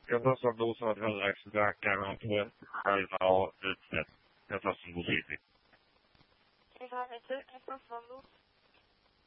Jag tar som dos av huvudvärksläkaren på själva och utsläpp. Jag tar som positivt. Jag har inte en person.